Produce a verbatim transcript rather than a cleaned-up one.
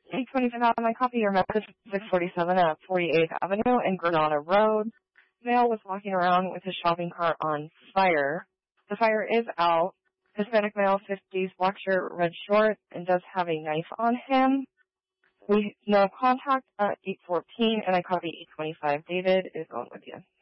eight twenty-five on my copy. Your message six forty-seven at forty-eighth Avenue and Granada Road. Male was walking around with his shopping cart on fire. The fire is out. Hispanic male, fifties, black shirt, red short, and does have a knife on him. We no contact at eight fourteen, and I copy eight twenty-five. David is going with you.